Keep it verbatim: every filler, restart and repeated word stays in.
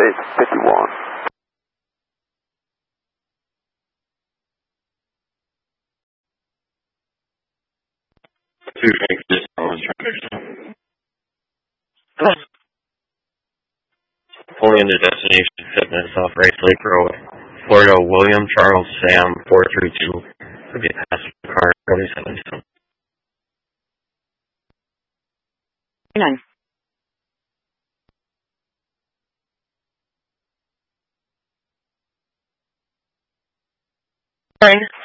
eight fifty-one. Two exit on traffic. Pulling into Destination Fitness off Race Lake Road. Florida William Charles Sam four three two. Could be a passenger car early seventy-seven. Nine. Nine.